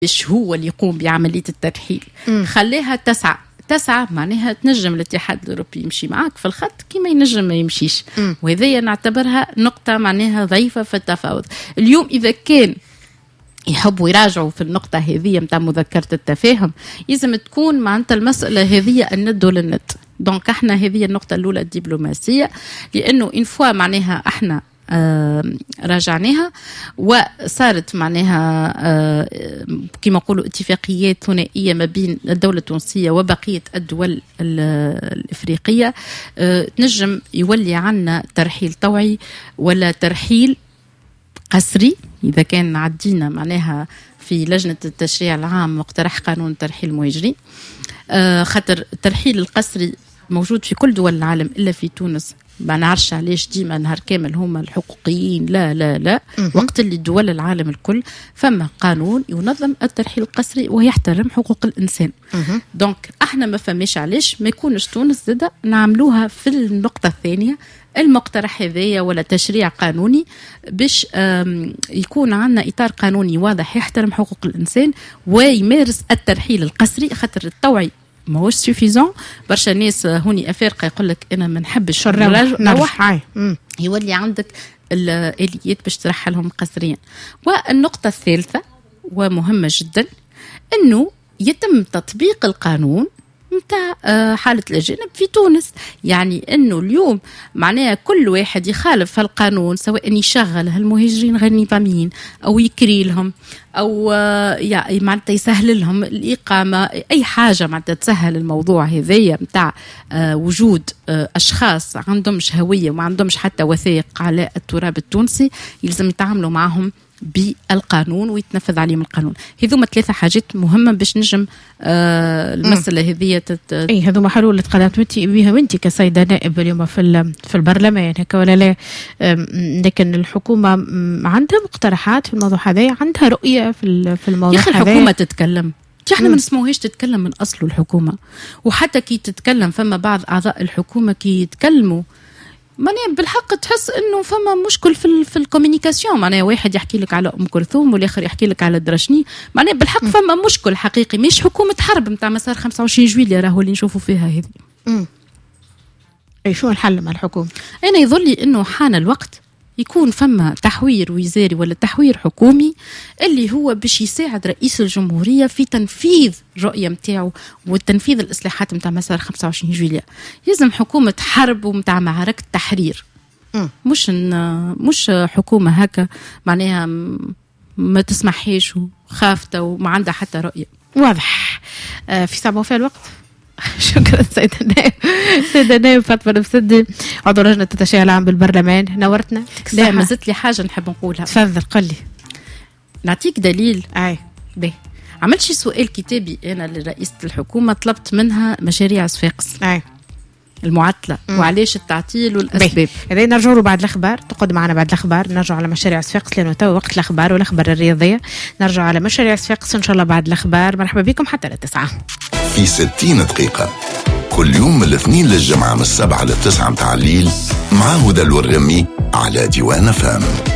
مش هو اللي يقوم بعملية الترحيل. خليها تسعة معناها تنجم الاتحاد الأوروبي يمشي معك في الخط كما ينجم ما يمشيش. وهذه نعتبرها نقطة معناها ضعيفة في التفاوض. اليوم إذا كان يحبوا يراجعوا في النقطة هذه متاع مذكرة التفاهم لازم تكون معناتها المسألة هذه الند للند. دونك احنا هذه النقطة الأولى الدبلوماسية، لأنه إن فوا معناها احنا راجعناها وصارت معناها كما نقولوا اتفاقيات ثنائية ما بين الدولة التونسية وبقية الدول الإفريقية، تنجم يولي عنا ترحيل طوعي ولا ترحيل قسري إذا كان عدينا معناها في لجنة التشريع العام مقترح قانون ترحيل المهاجرين. خاطر الترحيل القسري موجود في كل دول العالم إلا في تونس. ما نعرفش علاش ديما نهار كامل هم الحقوقيين لا لا لا وقت اللي دول العالم الكل فما قانون ينظم الترحيل القسري ويحترم حقوق الإنسان. دونك احنا ما فهمش علاش ما يكونش تونس زادة نعملوها في النقطة الثانية المقترح هذايا ولا تشريع قانوني باش يكون عندنا إطار قانوني واضح يحترم حقوق الإنسان ويمارس الترحيل القسري. خاطر الطوعي ما هوش سوفيزون. برشا ناس هوني أفارقة يقول لك أنا ما نحبش نروح يولي عندك الآليات باش ترحلهم قسريا. والنقطة الثالثة ومهمة جدا أنه يتم تطبيق القانون متاع حالة الأجانب في تونس. يعني أنه اليوم معناها كل واحد يخالف هالقانون سواء يشغل هالمهاجرين غير نظاميين أو يكري لهم أو يعني معناتها يسهل لهم الإقامة أي حاجة معناتها تسهل الموضوع هذايا متاع وجود أشخاص عندهمش هوية وما عندهمش حتى وثائق على التراب التونسي يلزم يتعاملوا معهم بالقانون ويتنفذ عليهم القانون. هذوما 3 حاجات مهمة باش نجم المسألة هذه اي هذوما حلول اللي تقدمت بها وانت كسيدة نائب اليوم في البرلمان هكا ولا لا؟ لكن الحكومة عندها مقترحات في الموضوع هذا، عندها رؤية في الموضوع هذا. الحكومة تتكلم احنا ما نسموهاش تتكلم من أصله الحكومة. وحتى كي تتكلم فما بعض أعضاء الحكومة كي يتكلموا معناها بالحق تحس انه فما مشكل في الكوميونيكاسيون. معناها واحد يحكي لك على ام كلثوم والاخر يحكي لك على الدرشني. معناها بالحق فما مشكل حقيقي مش حكومه حرب نتاع مسار 25 جويلية راهو اللي نشوفوا فيها هذه. اي شو الحل مع الحكومه؟ انا يظل لي انه حان الوقت يكون فما تحوير وزاري ولا تحوير حكومي اللي هو باش يساعد رئيس الجمهورية في تنفيذ الرؤية متاعه وتنفيذ الإصلاحات متاع مسار 25 جويلية. يلزم حكومة حرب ومتاع معركة تحرير، مش حكومة هكا معناها ما تسمحيش وخافتة وما عندها حتى رؤية. واضح. في صعب وفاء الوقت. شكرا سيدة نائب فاطمة المسدي عضو لجنة التشريع العام بالبرلمان، نورتنا. لا ما زلت لي حاجة نحب نقولها. تفضل قلي. نعطيك دليل. باهي عملت شي سؤال كتابي أنا لرئيسة الحكومة، طلبت منها مشاريع صفاقس المعطلة وعلاش التعطيل والأسباب. إذا نرجع له بعد الأخبار، تقعد معنا بعد الأخبار نرجع على مشاريع صفاقس لأنه تو وقت الأخبار والأخبار الرياضية. نرجع على مشاريع صفاقس إن شاء الله بعد الأخبار. مرحبا بكم حتى ل9 في 60 دقيقة كل يوم من الاثنين للجمعة من 7 ل9 متاع الليل مع هدى الورغمي على ديوان فام.